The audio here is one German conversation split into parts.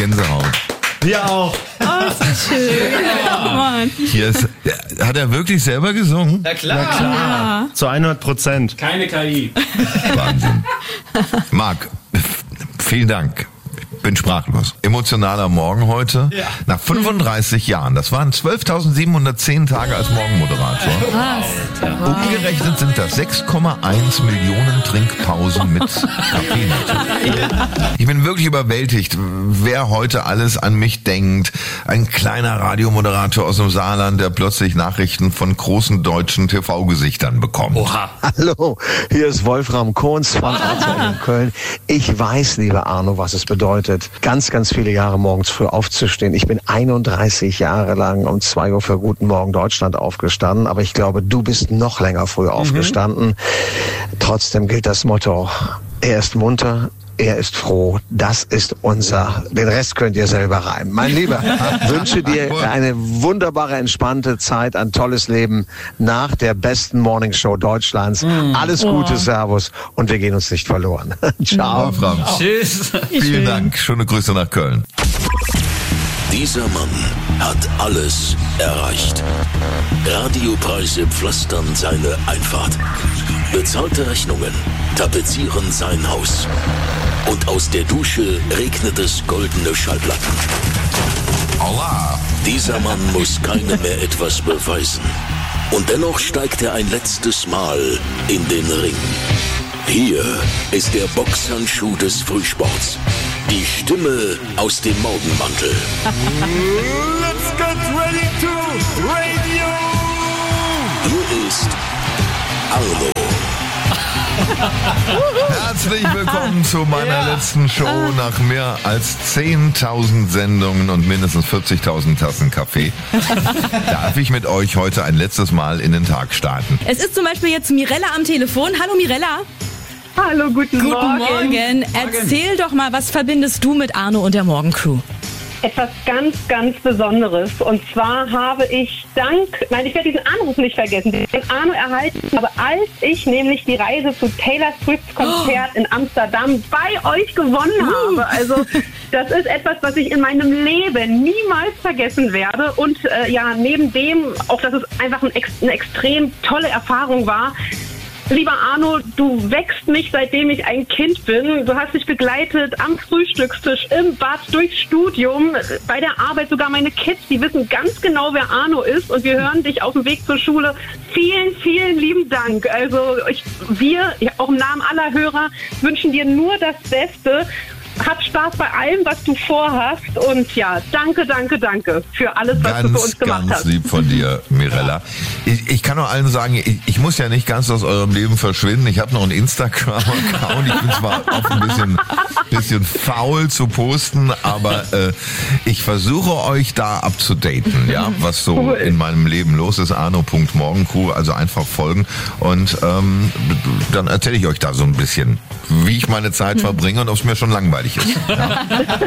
Gänsehaut. Wir auch. Oh, ist schön. Oh, Mann. Hier ist, hat er wirklich selber gesungen? Na klar. Ja. Zu 100%. Keine KI. Wahnsinn. Marc, vielen Dank. Ich bin sprachlos. Emotionaler Morgen heute. Ja. Nach 35 Jahren. Das waren 12.710 Tage als Morgenmoderator. Umgerechnet sind das 6,1 Millionen Trinkpausen mit Kaffee natürlich. Ich bin wirklich überwältigt, wer heute alles an mich denkt. Ein kleiner Radiomoderator aus dem Saarland, der plötzlich Nachrichten von großen deutschen TV-Gesichtern bekommt. Oha. Hallo, hier ist Wolfram Kohns von RTL in Köln. Ich weiß, lieber Arno, was es bedeutet, ganz, ganz viele Jahre morgens früh aufzustehen. Ich bin 31 Jahre lang um 2 Uhr für Guten Morgen Deutschland aufgestanden, aber ich glaube, du bist noch länger früh aufgestanden. Trotzdem gilt das Motto, er ist munter, er ist froh, das ist unser. Den Rest könnt ihr selber reimen. Mein Lieber, wünsche dir eine wunderbare, entspannte Zeit, ein tolles Leben nach der besten Morningshow Deutschlands. Alles Gute, Servus und wir gehen uns nicht verloren. Ciao. Wolfram, Tschüss. vielen Dank. Schöne Grüße nach Köln. Dieser Mann hat alles erreicht. Radiopreise pflastern seine Einfahrt. Bezahlte Rechnungen tapezieren sein Haus. Und aus der Dusche regnet es goldene Schallplatten. Allah. Dieser Mann muss keinem mehr etwas beweisen. Und dennoch steigt er ein letztes Mal in den Ring. Hier ist der Boxhandschuh des Frühsports. Die Stimme aus dem Morgenmantel. Let's get ready to radio! Hier ist Arno. Herzlich willkommen zu meiner letzten Show nach mehr als 10.000 Sendungen und mindestens 40.000 Tassen Kaffee. Darf ich mit euch heute ein letztes Mal in den Tag starten? Es ist zum Beispiel jetzt Mirella am Telefon. Hallo Mirella. Hallo, guten Morgen. Erzähl doch mal, was verbindest du mit Arno und der Morgencrew? Etwas ganz, ganz Besonderes. Und zwar habe ich ich werde diesen Anruf nicht vergessen, den Arno erhalten habe, als ich nämlich die Reise zu Taylor Swifts Konzert in Amsterdam bei euch gewonnen habe. Also das ist etwas, was ich in meinem Leben niemals vergessen werde. Und neben dem, auch dass es einfach eine extrem tolle Erfahrung war. Lieber Arno, du wächst mich, seitdem ich ein Kind bin. Du hast mich begleitet am Frühstückstisch, im Bad, durchs Studium, bei der Arbeit. Sogar meine Kids, die wissen ganz genau, wer Arno ist. Und wir hören dich auf dem Weg zur Schule. Vielen, vielen lieben Dank. Also wir, auch im Namen aller Hörer, wünschen dir nur das Beste. Hab Spaß bei allem, was du vorhast. Und ja, danke für alles, was du für uns gemacht hast. Ganz lieb von dir, Mirella. Ich kann nur allen sagen, ich muss ja nicht ganz aus eurem Leben verschwinden. Ich habe noch einen Instagram-Account. Ich bin zwar auch ein bisschen faul zu posten, aber ich versuche euch da abzudaten, ja, was so in meinem Leben los ist. Arno.morgencrew, also einfach folgen. Und dann erzähle ich euch da so ein bisschen, wie ich meine Zeit verbringe und ob es mir schon langweilig ist. Ja.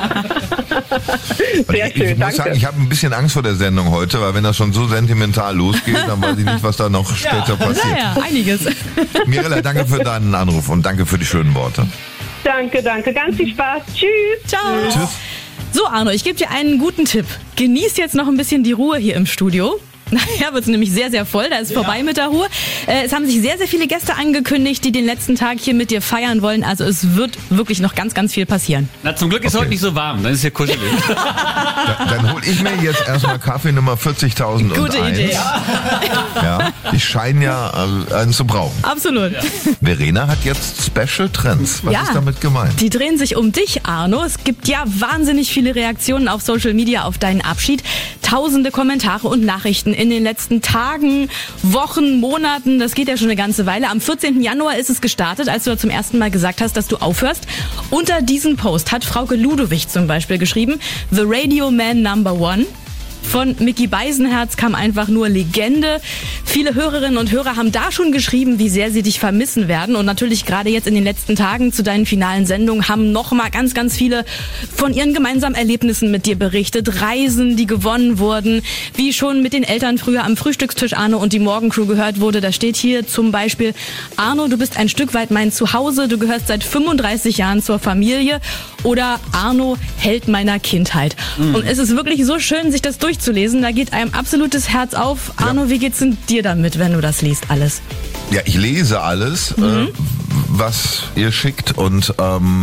Sehr schön, ich muss sagen, ich habe ein bisschen Angst vor der Sendung heute, weil wenn das schon so sentimental losgeht, dann weiß ich nicht, was da noch später passiert. Naja, einiges. Mirella, danke für deinen Anruf und danke für die schönen Worte. Danke. Ganz viel Spaß. Tschüss. Ciao. Tschüss. So, Arno, ich gebe dir einen guten Tipp. Genieß jetzt noch ein bisschen die Ruhe hier im Studio. Nachher wird es nämlich sehr, sehr voll. Da ist vorbei mit der Ruhe. Es haben sich sehr, sehr viele Gäste angekündigt, die den letzten Tag hier mit dir feiern wollen. Also es wird wirklich noch ganz, ganz viel passieren. Na, zum Glück ist heute nicht so warm, dann ist hier kuschelig. Dann hole ich mir jetzt erstmal Kaffee Nummer 40.00001. Gute Idee. Ja, die scheinen ja einen zu brauchen. Absolut. Ja. Verena hat jetzt Special Trends. Was ist damit gemeint? Die drehen sich um dich, Arno. Es gibt ja wahnsinnig viele Reaktionen auf Social Media auf deinen Abschied. Tausende Kommentare und Nachrichten in den letzten Tagen, Wochen, Monaten. Das geht ja schon eine ganze Weile. Am 14. Januar ist es gestartet, als du da zum ersten Mal gesagt hast, dass du aufhörst. Unter diesen Post hat Frauke Ludowig zum Beispiel geschrieben, The Radio Man #1. Von Micky Beisenherz kam einfach nur Legende. Viele Hörerinnen und Hörer haben da schon geschrieben, wie sehr sie dich vermissen werden. Und natürlich gerade jetzt in den letzten Tagen zu deinen finalen Sendungen haben nochmal ganz, ganz viele von ihren gemeinsamen Erlebnissen mit dir berichtet. Reisen, die gewonnen wurden, wie schon mit den Eltern früher am Frühstückstisch Arno und die Morgencrew gehört wurde. Da steht hier zum Beispiel, Arno, du bist ein Stück weit mein Zuhause. Du gehörst seit 35 Jahren zur Familie. oder Arno, Held meiner Kindheit. Und es ist wirklich so schön, sich das durchzulesen. Da geht einem absolutes Herz auf. Arno, wie geht's denn dir damit, wenn du das liest, alles? Ja, ich lese alles, was ihr schickt und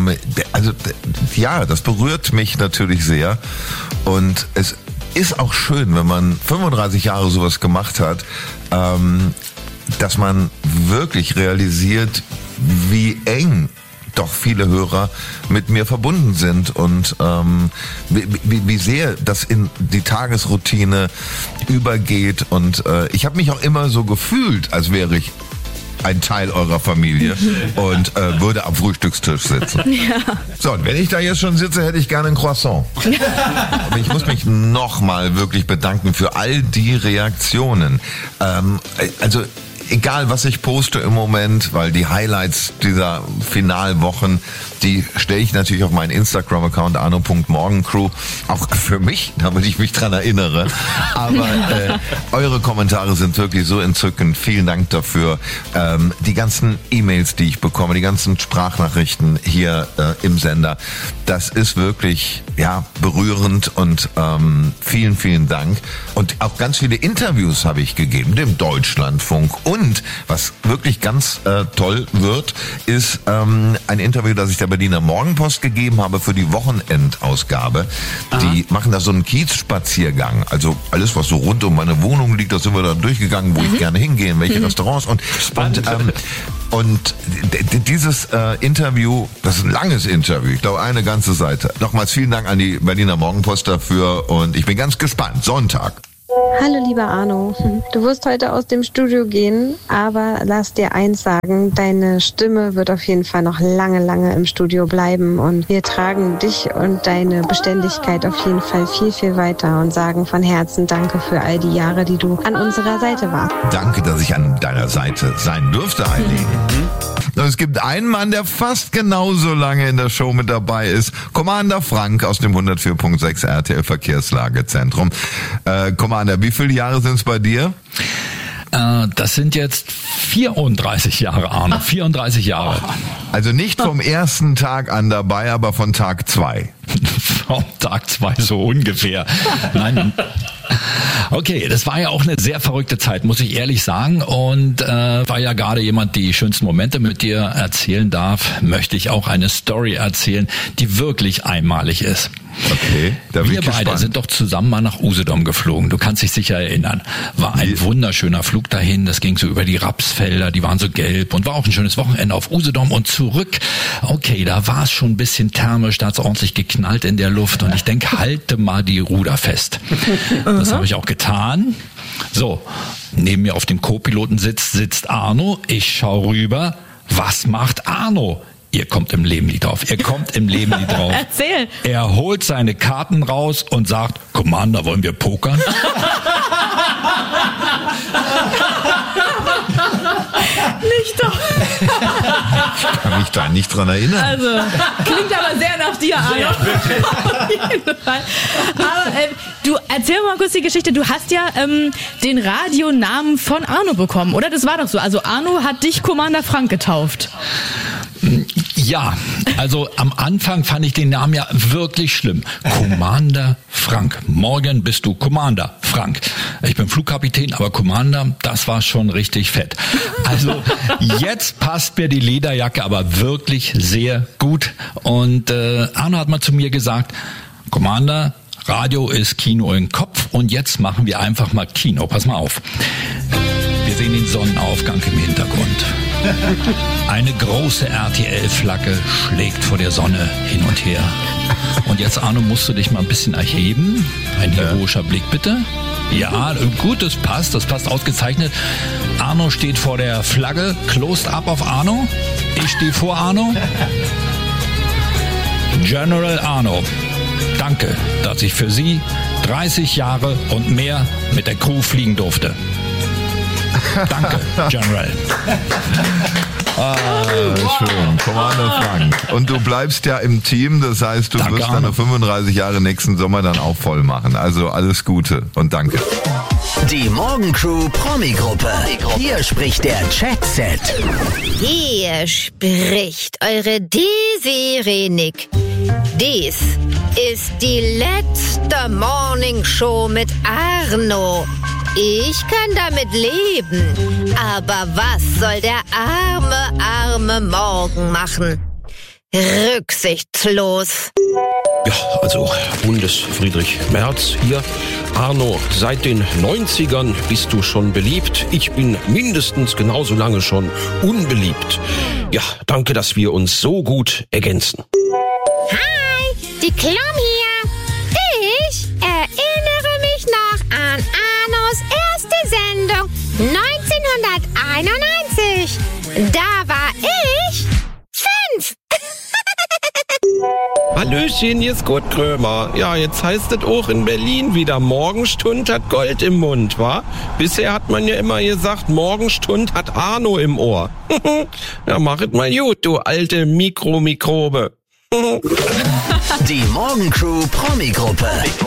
das berührt mich natürlich sehr und es ist auch schön, wenn man 35 Jahre sowas gemacht hat, dass man wirklich realisiert, wie eng doch viele Hörer mit mir verbunden sind und wie sehr das in die Tagesroutine übergeht und ich habe mich auch immer so gefühlt, als wäre ich ein Teil eurer Familie und würde am Frühstückstisch sitzen. Ja. So, und wenn ich da jetzt schon sitze, hätte ich gerne ein Croissant. Aber ich muss mich nochmal wirklich bedanken für all die Reaktionen. Egal, was ich poste im Moment, weil die Highlights dieser Finalwochen, die stelle ich natürlich auf meinen Instagram-Account arno.morgencrew. Auch für mich, damit ich mich dran erinnere. Aber eure Kommentare sind wirklich so entzückend. Vielen Dank dafür. Die ganzen E-Mails, die ich bekomme, die ganzen Sprachnachrichten hier im Sender, das ist wirklich berührend und vielen, vielen Dank. Und auch ganz viele Interviews habe ich gegeben, dem Deutschlandfunk. Und was wirklich ganz toll wird, ist ein Interview, das ich der Berliner Morgenpost gegeben habe für die Wochenendausgabe. Die machen da so einen Kiezspaziergang. Also alles, was so rund um meine Wohnung liegt, da sind wir da durchgegangen, wo ich gerne hingehe, in welche Restaurants. Und dieses Interview, das ist ein langes Interview, ich glaube eine ganze Seite. Nochmals vielen Dank an die Berliner Morgenpost dafür und ich bin ganz gespannt. Sonntag. Hallo lieber Arno, du wirst heute aus dem Studio gehen, aber lass dir eins sagen, deine Stimme wird auf jeden Fall noch lange, lange im Studio bleiben und wir tragen dich und deine Beständigkeit auf jeden Fall viel, viel weiter und sagen von Herzen Danke für all die Jahre, die du an unserer Seite warst. Danke, dass ich an deiner Seite sein durfte, Heidi. Und es gibt einen Mann, der fast genauso lange in der Show mit dabei ist. Commander Frank aus dem 104.6 RTL Verkehrslagezentrum. Commander, wie viele Jahre sind es bei dir? Das sind jetzt 34 Jahre, Arno. 34 Jahre. Also nicht vom ersten Tag an dabei, aber von Tag 2. Vom Tag 2 so ungefähr. Nein. Okay, das war ja auch eine sehr verrückte Zeit, muss ich ehrlich sagen. Und weil ja gerade jemand die schönsten Momente mit dir erzählen darf, möchte ich auch eine Story erzählen, die wirklich einmalig ist. Okay, da bin ich gespannt. Wir beide sind doch zusammen mal nach Usedom geflogen. Du kannst dich sicher erinnern. War ein wunderschöner Flug dahin. Das ging so über die Rapsfelder, die waren so gelb und war auch ein schönes Wochenende auf Usedom und zurück. Okay, da war es schon ein bisschen thermisch, da hat es ordentlich geknallt in der Luft und ich denke, halte mal die Ruder fest. Das habe ich auch getan. So, neben mir auf dem Co-Pilotensitz sitzt Arno. Ich schaue rüber. Was macht Arno? Ihr kommt im Leben nicht drauf. Erzähl. Er holt seine Karten raus und sagt, Commander, wollen wir pokern? Nicht doch. Ich kann mich da nicht dran erinnern. Also, klingt aber sehr nach dir, Arno. Auf jeden Fall. Aber du, erzähl mal kurz die Geschichte. Du hast ja den Radionamen von Arno bekommen, oder? Das war doch so. Also Arno hat dich Commander Frank getauft. Ja, also am Anfang fand ich den Namen ja wirklich schlimm. Commander Frank. Morgen bist du Commander Frank. Ich bin Flugkapitän, aber Commander, das war schon richtig fett. Also jetzt passt mir die Lederjacke aber wirklich sehr gut. Und Arno hat mal zu mir gesagt, Commander, Radio ist Kino im Kopf und jetzt machen wir einfach mal Kino. Pass mal auf. Wir sehen den Sonnenaufgang im Hintergrund. Eine große RTL-Flagge schlägt vor der Sonne hin und her. Und jetzt, Arno, musst du dich mal ein bisschen erheben. Ein heroischer Blick, bitte. Ja, gut, das passt ausgezeichnet. Arno steht vor der Flagge, closed up auf Arno. Ich stehe vor Arno. General Arno, danke, dass ich für Sie 30 Jahre und mehr mit der Crew fliegen durfte. Danke, General. Schön, Commander Frank. Und du bleibst ja im Team, das heißt, du wirst deine 35 Jahre nächsten Sommer dann auch voll machen. Also alles Gute und danke. Die Morgencrew Promi-Gruppe. Hier spricht der Chat-Set. Hier spricht eure Desiree Nick. Dies ist die letzte Morningshow mit Arno. Ich kann damit leben. Aber was soll der arme Morgen machen? Rücksichtslos. Ja, also Bundesfriedrich Merz hier. Arno, seit den 90ern bist du schon beliebt. Ich bin mindestens genauso lange schon unbeliebt. Ja, danke, dass wir uns so gut ergänzen. Hi, die Klum hier. Ich erinnere mich noch an Arnos erste Sendung 1991. Da war ich 5. Hallöchen, hier ist Kurt Krömer. Ja, jetzt heißt es auch in Berlin wieder, Morgenstund hat Gold im Mund, wa? Bisher hat man ja immer gesagt, Morgenstund hat Arno im Ohr. Ja, mach es mal gut, du alte Mikrobe. Die Morgencrew Promi-Gruppe.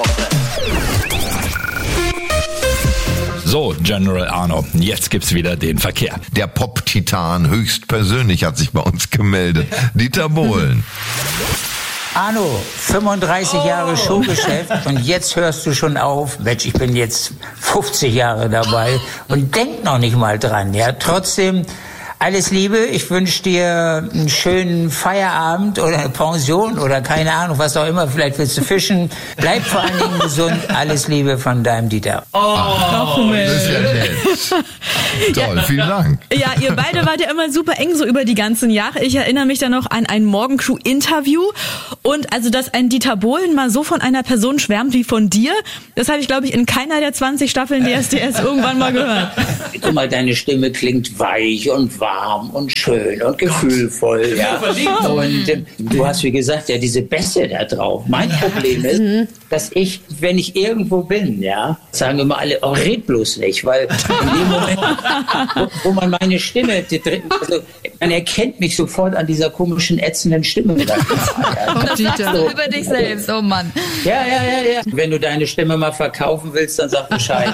So, General Arno, jetzt gibt's wieder den Verkehr. Der Pop-Titan höchstpersönlich hat sich bei uns gemeldet. Dieter Bohlen. Arno, 35 Jahre Showgeschäft und jetzt hörst du schon auf. Mensch, ich bin jetzt 50 Jahre dabei und denk noch nicht mal dran. Ja, trotzdem alles Liebe. Ich wünsche dir einen schönen Feierabend oder eine Pension oder keine Ahnung, was auch immer. Vielleicht willst du fischen. Bleib vor allen Dingen gesund. Alles Liebe von deinem Dieter. Oh, das ist ja nett. Toll, vielen Dank. Ja, ihr beide wart ja immer super eng so über die ganzen Jahre. Ich erinnere mich da noch an ein Morgencrew-Interview. Und also, dass ein Dieter Bohlen mal so von einer Person schwärmt wie von dir, das habe ich, glaube ich, in keiner der 20 Staffeln DSDS irgendwann mal gehört. Guck mal, deine Stimme klingt weich und warm und schön und gefühlvoll. Ja. Und du hast, wie gesagt, ja diese Bässe da drauf. Mein Problem ist, dass ich, wenn ich irgendwo bin, ja, sagen immer alle, oh, red bloß nicht, weil in dem Moment, wo man meine Stimme, also man erkennt mich sofort an dieser komischen, ätzenden Stimme. Das sagst du über dich selbst, oh Mann. Ja. Wenn du deine Stimme mal verkaufen willst, dann sag Bescheid.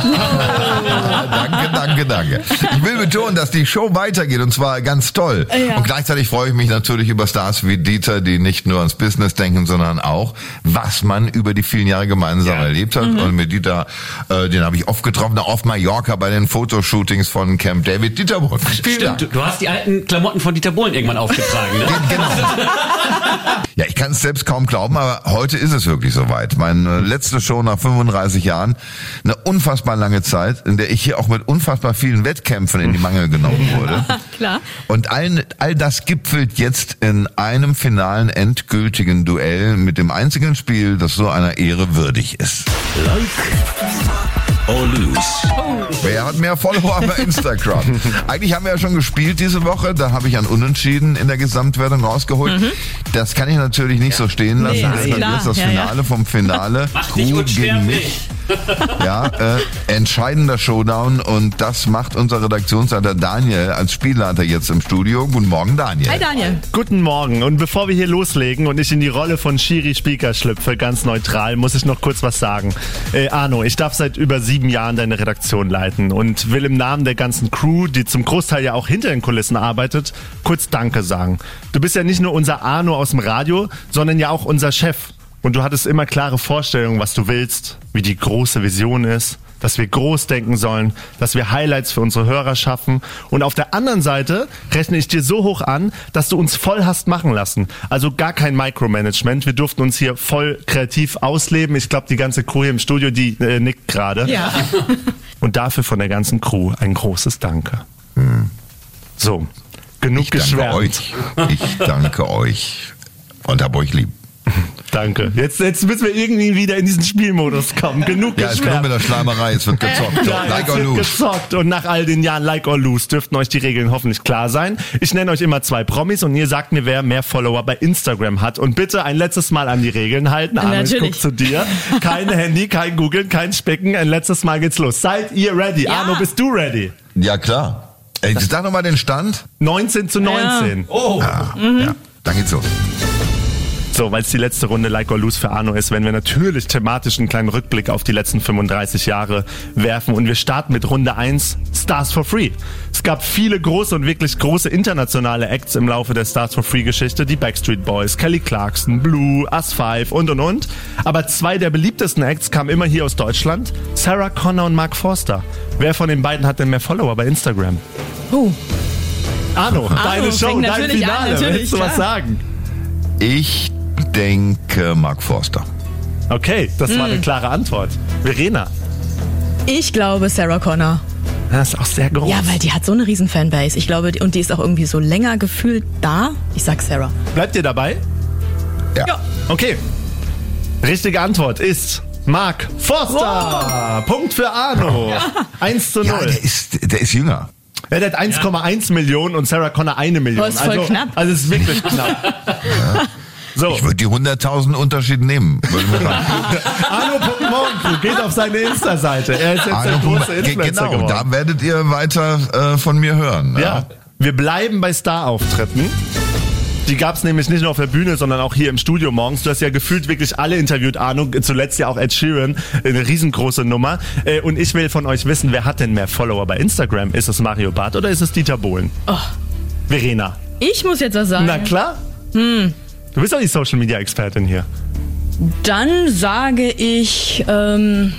Danke. Ich will betonen, dass die Show weitergeht und zwar ganz toll. Ja. Und gleichzeitig freue ich mich natürlich über Stars wie Dieter, die nicht nur ans Business denken, sondern auch, was man über die vielen Jahre gemeinsam erlebt hat. Und mit Dieter, den habe ich oft getroffen, auch auf Mallorca bei den Fotoshootings von Camp David. Dieter Bohlen. Stimmt, du hast die alten Klamotten von Dieter Bohlen irgendwann aufgetragen, ne? Genau. Ja, ich kann es selbst kaum glauben, aber heute ist es wirklich soweit. Meine letzte Show nach 35 Jahren, eine unfassbar lange Zeit, in der ich hier auch mit unfassbar vielen Wettkämpfen in die Mangel genommen wurde. Klar. Und all das gipfelt jetzt in einem finalen, endgültigen Duell mit dem einzigen Spiel, das so einer Ehre würdig ist. Or lose. Wer hat mehr Follower bei Instagram? Eigentlich haben wir ja schon gespielt diese Woche. Da habe ich ein Unentschieden in der Gesamtwertung rausgeholt. Das kann ich natürlich nicht so stehen lassen. Nee, Deshalb klar. ist das Finale vom Finale. Mach dich und gegen mich. Ja, entscheidender Showdown. Und das macht unser Redaktionsleiter Daniel als Spielleiter jetzt im Studio. Guten Morgen, Daniel. Hi Daniel. Guten Morgen. Und bevor wir hier loslegen und ich in die Rolle von Schiri Spieker schlüpfe, ganz neutral, muss ich noch kurz was sagen. Arno, ich darf seit über 7 Jahren deine Redaktion leiten und will im Namen der ganzen Crew, die zum Großteil ja auch hinter den Kulissen arbeitet, kurz Danke sagen. Du bist ja nicht nur unser Arno aus dem Radio, sondern ja auch unser Chef. Und du hattest immer klare Vorstellungen, was du willst, wie die große Vision ist, dass wir groß denken sollen, dass wir Highlights für unsere Hörer schaffen. Und auf der anderen Seite rechne ich dir so hoch an, dass du uns voll hast machen lassen. Also gar kein Micromanagement. Wir durften uns hier voll kreativ ausleben. Ich glaube, die ganze Crew hier im Studio, die nickt gerade. Ja. Und dafür von der ganzen Crew ein großes Danke. So, genug geschwärmt. Ich danke euch. Und hab euch lieb. Danke. Jetzt müssen wir irgendwie wieder in diesen Spielmodus kommen. Genug Ja, es kommt geschwärmt. mit der Schleimerei, es wird gezockt. Ja, Like jetzt or wird lose. gezockt und nach all den Jahren Like or Lose dürften euch die Regeln hoffentlich klar sein. Ich nenne euch immer 2 Promis und ihr sagt mir, wer mehr Follower bei Instagram hat. Und bitte ein letztes Mal an die Regeln halten. Arno, ich guck zu dir. Kein Handy, kein Googeln, kein Spicken. Ein letztes Mal geht's los. Seid ihr ready? Ja. Arno, bist du ready? Ja, klar. Sag nochmal den Stand. 19:19. Oh. Ja, dann geht's los. So, weil es die letzte Runde Like or Lose für Arno ist, werden wir natürlich thematisch einen kleinen Rückblick auf die letzten 35 Jahre werfen. Und wir starten mit Runde 1, Stars for Free. Es gab viele große und wirklich große internationale Acts im Laufe der Stars for Free Geschichte. Die Backstreet Boys, Kelly Clarkson, Blue, Us5 und. Aber zwei der beliebtesten Acts kamen immer hier aus Deutschland. Sarah Connor und Mark Forster. Wer von den beiden hat denn mehr Follower bei Instagram? Arno, deine Show, dein Finale. Willst du was sagen? Ich denke Mark Forster. Okay, das war eine klare Antwort. Verena? Ich glaube Sarah Connor. Das ist auch sehr groß. Ja, weil die hat so eine riesen Fanbase. Ich glaube, und die ist auch irgendwie so länger gefühlt da. Ich sag Sarah. Bleibt ihr dabei? Ja. Okay. Richtige Antwort ist Mark Forster. Punkt für Arno. 1:0. Ja, der ist jünger. Ja, der hat 1,1 Millionen und Sarah Connor 1 Million. Das ist voll knapp. Also es ist wirklich knapp. Ja. So. Ich würde die 100.000 Unterschied nehmen. Arno.morgen geht auf seine Insta-Seite. Er ist jetzt der große Influencer geworden. Da werdet ihr weiter von mir hören. Ja. Wir bleiben bei Star-Auftritten. Die gab es nämlich nicht nur auf der Bühne, sondern auch hier im Studio morgens. Du hast ja gefühlt wirklich alle interviewt, Arno. Zuletzt ja auch Ed Sheeran, eine riesengroße Nummer. Und ich will von euch wissen, wer hat denn mehr Follower bei Instagram? Ist es Mario Barth oder ist es Dieter Bohlen? Oh. Verena? Ich muss jetzt was sagen. Na klar. Du bist doch die Social-Media-Expertin hier. Dann sage ich, würde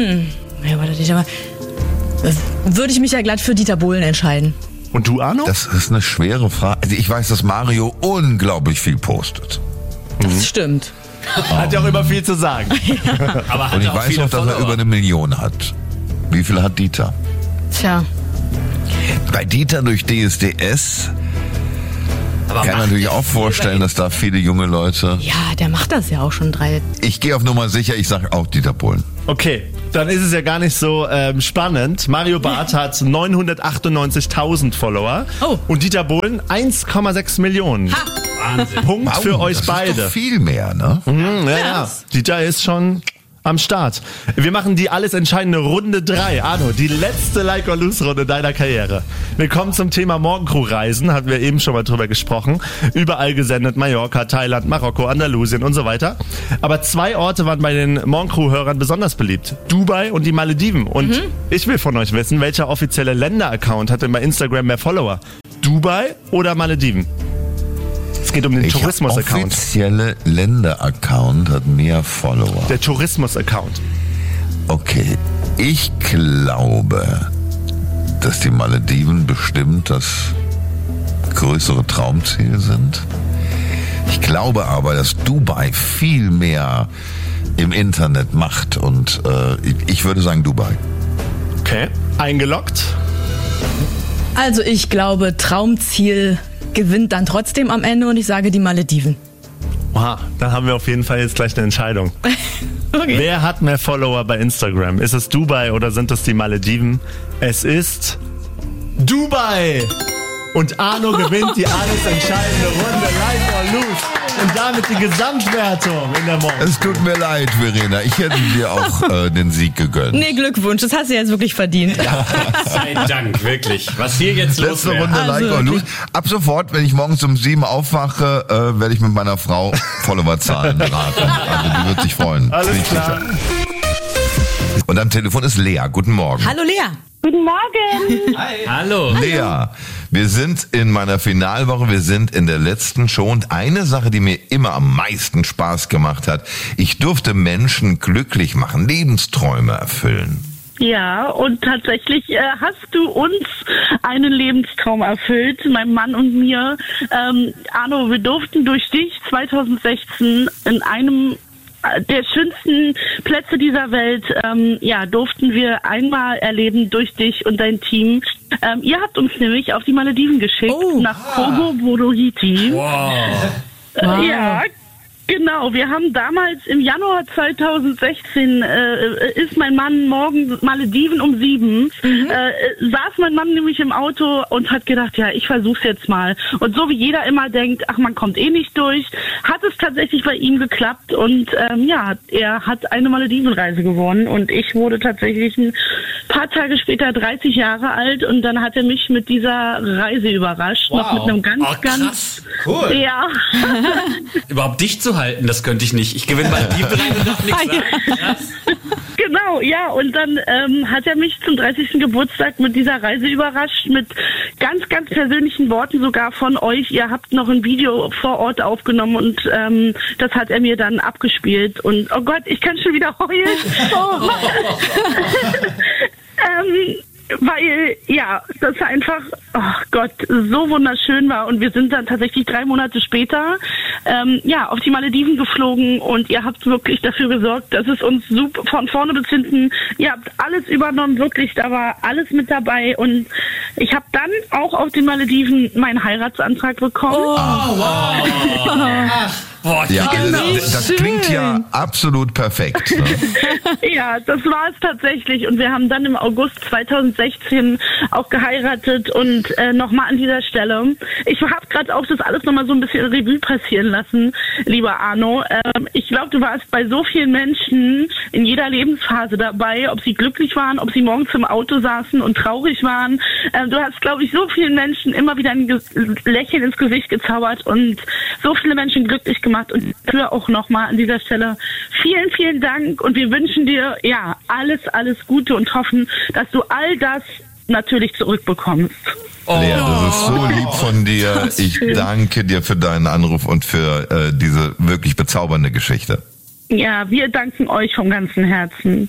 ich mich ja glatt für Dieter Bohlen entscheiden. Und du, Arno? Das ist eine schwere Frage. Also ich weiß, dass Mario unglaublich viel postet. Das stimmt. Hat ja auch immer viel zu sagen. Aber hat Und ich auch weiß viele auch, dass Follower. er über 1 Million hat. Wie viel hat Dieter? Tja. Bei Dieter durch DSDS kann ich natürlich auch vorstellen, dass da viele junge Leute... Ja, der macht das ja auch schon 3. Ich gehe auf Nummer sicher, ich sage auch Dieter Bohlen. Okay, dann ist es ja gar nicht so spannend. Mario Barth hat 998.000 Follower und Dieter Bohlen 1,6 Millionen. Wahnsinn. Punkt für euch das beide. Ist doch viel mehr, ne? Ja. Dieter ist schon am Start. Wir machen die alles entscheidende Runde 3. Arno, die letzte Like or Lose Runde deiner Karriere. Wir kommen zum Thema Morgencrew-Reisen, hatten wir eben schon mal drüber gesprochen. Überall gesendet, Mallorca, Thailand, Marokko, Andalusien und so weiter. Aber 2 Orte waren bei den Morgencrew-Hörern besonders beliebt. Dubai und die Malediven. Und ich will von euch wissen, welcher offizielle Länder-Account hat denn bei Instagram mehr Follower? Dubai oder Malediven? Es geht um den Tourismus-Account. Der offizielle Länder-Account hat mehr Follower. Der Tourismus-Account. Okay, ich glaube, dass die Malediven bestimmt das größere Traumziel sind. Ich glaube aber, dass Dubai viel mehr im Internet macht und ich würde sagen Dubai. Okay, eingeloggt. Also ich glaube, Traumziel gewinnt dann trotzdem am Ende und ich sage die Malediven. Aha, dann haben wir auf jeden Fall jetzt gleich eine Entscheidung. Okay. Wer hat mehr Follower bei Instagram? Ist es Dubai oder sind es die Malediven? Es ist Dubai! Und Arno gewinnt die alles entscheidende Runde, Like or Lose. Und damit die Gesamtwertung in der Morgen. Es tut mir leid, Verena. Ich hätte dir auch den Sieg gegönnt. Nee, Glückwunsch, das hast du jetzt wirklich verdient. Ja, sei Dank, wirklich. Was hier jetzt los Letzte wäre. Runde Like or Lose. Ab sofort, wenn ich morgens um 7 aufwache, werde ich mit meiner Frau Followerzahlen raten. Also die wird sich freuen. Alles klar. Und am Telefon ist Lea. Guten Morgen. Hallo Lea. Guten Morgen. Hi. Hallo. Lea, wir sind in meiner Finalwoche, wir sind in der letzten Show und eine Sache, die mir immer am meisten Spaß gemacht hat, ich durfte Menschen glücklich machen, Lebensträume erfüllen. Ja, und tatsächlich hast du uns einen Lebenstraum erfüllt, meinem Mann und mir. Arno, wir durften durch dich 2016 in einem der schönsten Plätze dieser Welt, durften wir einmal erleben durch dich und dein Team. Ihr habt uns nämlich auf die Malediven geschickt, nach Kobo Bodohiti. Wow. Ja, genau. Wir haben damals im Januar 2016 ist mein Mann morgens Malediven um 7. Saß mein Mann nämlich im Auto und hat gedacht, ja, ich versuch's jetzt mal. Und so wie jeder immer denkt, ach, man kommt eh nicht durch, hat es tatsächlich bei ihm geklappt und er hat eine Maledivenreise gewonnen und ich wurde tatsächlich ein paar Tage später 30 Jahre alt und dann hat er mich mit dieser Reise überrascht. Wow. Noch mit einem ganz Krass. Cool. Ja. Überhaupt dich zu halten, das könnte ich nicht. Ich gewinne mal die Reise noch nichts. Genau, ja, und dann hat er mich zum 30. Geburtstag mit dieser Reise überrascht, mit ganz, ganz persönlichen Worten sogar von euch. Ihr habt noch ein Video vor Ort aufgenommen und das hat er mir dann abgespielt. Und oh Gott, ich kann schon wieder heulen. Weil, ja, das einfach, oh Gott, so wunderschön war. Und wir sind dann tatsächlich 3 Monate später, auf die Malediven geflogen. Und ihr habt wirklich dafür gesorgt, dass es uns super von vorne bis hinten, ihr habt alles übernommen, wirklich, da war alles mit dabei. Und ich habe dann auch auf den Malediven meinen Heiratsantrag bekommen. Oh, wow. Boah, ja, das klingt ja absolut perfekt. Ne? Ja, das war es tatsächlich. Und wir haben dann im August 2016 auch geheiratet. Und nochmal an dieser Stelle, ich habe gerade auch das alles nochmal so ein bisschen Revue passieren lassen, lieber Arno. Ich glaube, du warst bei so vielen Menschen in jeder Lebensphase dabei, ob sie glücklich waren, ob sie morgens im Auto saßen und traurig waren. Du hast, glaube ich, so vielen Menschen immer wieder ein Lächeln ins Gesicht gezaubert und so viele Menschen glücklich gemacht. Und dafür auch nochmal an dieser Stelle vielen, vielen Dank. Und wir wünschen dir, ja, alles Gute und hoffen, dass du all das natürlich zurückbekommst. Lea, das ist so lieb von dir. Ich danke dir für deinen Anruf und für diese wirklich bezaubernde Geschichte. Ja, wir danken euch vom ganzen Herzen.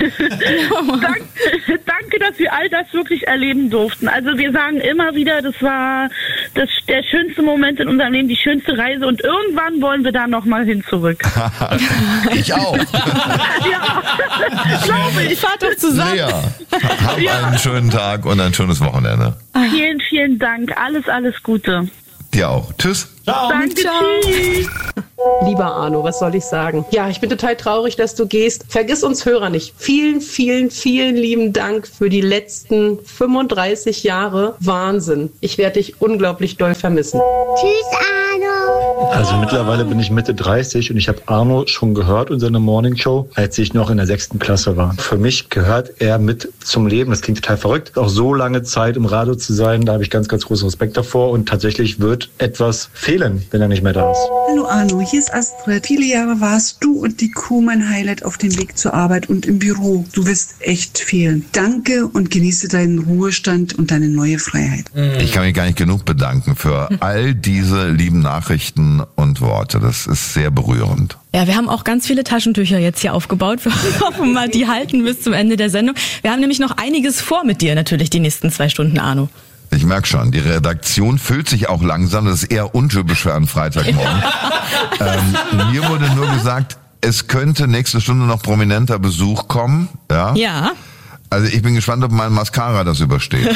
Danke, dass wir all das wirklich erleben durften. Also wir sagen immer wieder, das war der schönste Moment in unserem Leben, die schönste Reise und irgendwann wollen wir da nochmal hin zurück. Ich auch. Ja, glaube ich. Fahrt doch zusammen. Lea, hab einen schönen Tag und ein schönes Wochenende. Vielen, vielen Dank. Alles Gute. Dir auch. Tschüss. Ciao. Danke, tschüss. Lieber Arno, was soll ich sagen? Ja, ich bin total traurig, dass du gehst. Vergiss uns Hörer nicht. Vielen, vielen, vielen lieben Dank für die letzten 35 Jahre. Wahnsinn. Ich werde dich unglaublich doll vermissen. Tschüss, Arno. Also mittlerweile bin ich Mitte 30 und ich habe Arno schon gehört und seine Morningshow, als ich noch in der 6. Klasse war. Für mich gehört er mit zum Leben. Das klingt total verrückt. Auch so lange Zeit im Radio zu sein, da habe ich ganz, ganz großen Respekt davor. Und tatsächlich wird etwas fehlen, wenn er nicht mehr da ist. Hallo Arno, hier ist Astrid. Viele Jahre warst du und die Crew mein Highlight auf dem Weg zur Arbeit und im Büro. Du wirst echt fehlen. Danke und genieße deinen Ruhestand und deine neue Freiheit. Ich kann mich gar nicht genug bedanken für all diese lieben Nachrichten und Worte. Das ist sehr berührend. Ja, wir haben auch ganz viele Taschentücher jetzt hier aufgebaut. Wir hoffen mal, die halten bis zum Ende der Sendung. Wir haben nämlich noch einiges vor mit dir natürlich die nächsten 2 Stunden, Arno. Ich merke schon, die Redaktion füllt sich auch langsam. Das ist eher untypisch für einen Freitagmorgen. Mir wurde nur gesagt, es könnte nächste Stunde noch prominenter Besuch kommen. Ja. Ja. Also ich bin gespannt, ob mein Mascara das übersteht.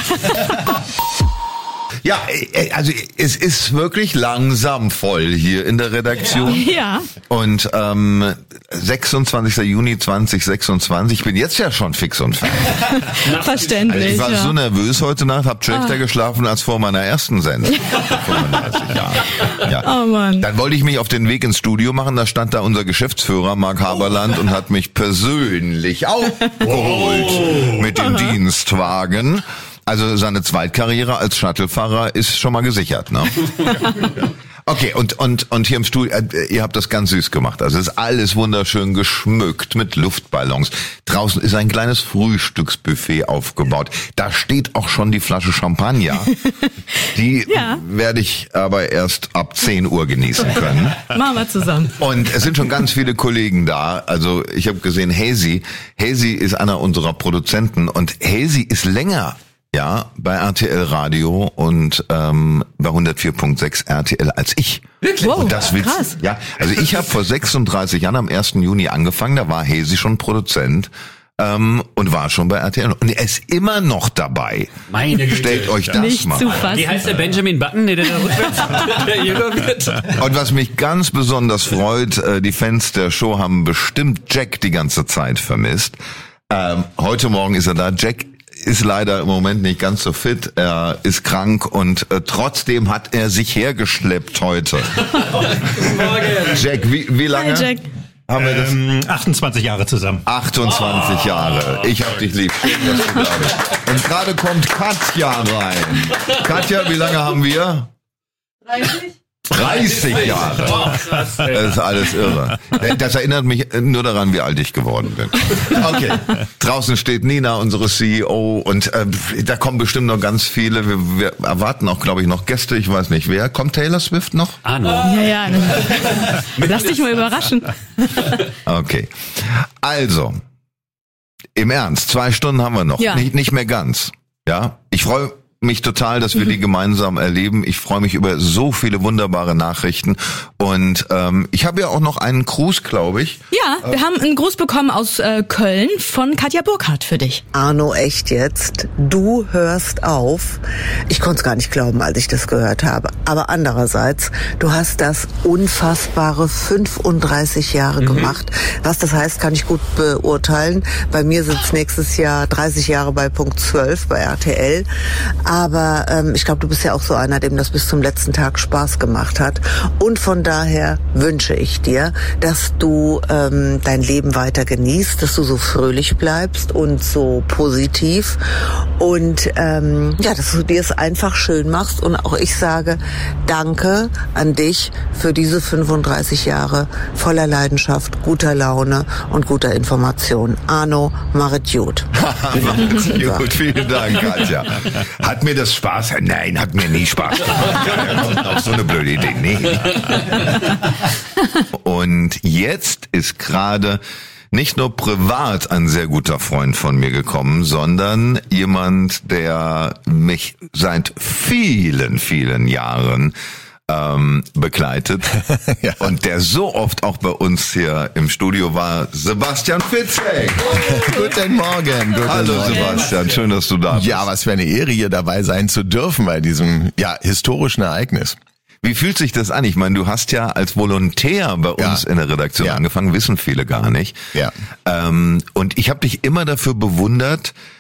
Ja, also es ist wirklich langsam voll hier in der Redaktion. Ja. Und 26. Juni 2026, ich bin jetzt ja schon fix und fertig. Verständlich. Also ich war so nervös heute Nacht, habe schlechter geschlafen als vor meiner ersten Sendung. 35 Jahre. Ja. Oh Mann. Dann wollte ich mich auf den Weg ins Studio machen, da stand da unser Geschäftsführer Mark Haberland und hat mich persönlich aufgeholt mit dem Dienstwagen. Also seine Zweitkarriere als Shuttlefahrer ist schon mal gesichert, ne? Okay, und hier im Studio, ihr habt das ganz süß gemacht. Also es ist alles wunderschön geschmückt mit Luftballons. Draußen ist ein kleines Frühstücksbuffet aufgebaut. Da steht auch schon die Flasche Champagner. Die werde ich aber erst ab 10 Uhr genießen können. Machen wir zusammen. Und es sind schon ganz viele Kollegen da. Also ich habe gesehen, Hazy ist einer unserer Produzenten und Hazy ist länger bei RTL Radio und bei 104.6 RTL als ich. Wirklich? Wow, und das krass. Ja, also ich habe vor 36 Jahren am 1. Juni angefangen, da war Hazy schon Produzent und war schon bei RTL. Und er ist immer noch dabei. Meine Güte. Stellt euch das Nicht mal zu vor. fassen. Wie heißt der Benjamin Button? Nee, der jünger wird. Und was mich ganz besonders freut, die Fans der Show haben bestimmt Jack die ganze Zeit vermisst. Heute Morgen ist er da. Jack ist leider im Moment nicht ganz so fit. Er ist krank und trotzdem hat er sich hergeschleppt heute. Jack, wie lange? Hi, Jack. Haben wir das? 28 Jahre zusammen. 28 Jahre. Ich hab dich lieb. Schön, dass du da bist. Und gerade kommt Katja rein. Katja, wie lange haben wir? 30? 30 Jahre. Das ist alles irre. Das erinnert mich nur daran, wie alt ich geworden bin. Okay. Draußen steht Nina, unsere CEO, und da kommen bestimmt noch ganz viele. Wir erwarten auch, glaube ich, noch Gäste. Ich weiß nicht, wer. Kommt Taylor Swift noch? Arno. Ja. Lass dich mal überraschen. Okay. Also, im Ernst, 2 Stunden haben wir noch. Ja. Nicht mehr ganz. Ja, ich freue mich total, dass wir die gemeinsam erleben. Ich freue mich über so viele wunderbare Nachrichten. Und ich habe ja auch noch einen Gruß, glaube ich. Ja, wir haben einen Gruß bekommen aus Köln von Katja Burkhardt für dich. Arno, echt jetzt? Du hörst auf. Ich konnte es gar nicht glauben, als ich das gehört habe. Aber andererseits, du hast das unfassbare 35 Jahre gemacht. Was das heißt, kann ich gut beurteilen. Bei mir sind es nächstes Jahr 30 Jahre bei Punkt 12 bei RTL. Aber ich glaube, du bist ja auch so einer, dem das bis zum letzten Tag Spaß gemacht hat. Und von daher wünsche ich dir, dass du dein Leben weiter genießt, dass du so fröhlich bleibst und so positiv. Und dass du dir es einfach schön machst. Und auch ich sage Danke an dich für diese 35 Jahre voller Leidenschaft, guter Laune und guter Information. Arno, Marit Jud. Gut, vielen Dank, Katja. Hat mir das Spaß? Nein, hat mir nie Spaß gemacht. Auf so eine blöde Idee. Nee. Und jetzt ist gerade nicht nur privat ein sehr guter Freund von mir gekommen, sondern jemand, der mich seit vielen, vielen Jahren begleitet und der so oft auch bei uns hier im Studio war, Sebastian Fitzek. Guten Morgen. Hallo Sebastian, schön, dass du da bist. Ja, was für eine Ehre, hier dabei sein zu dürfen bei diesem historischen Ereignis. Wie fühlt sich das an? Ich meine, du hast ja als Volontär bei uns in der Redaktion angefangen, wissen viele gar nicht. Ja. Und ich habe dich immer dafür bewundert,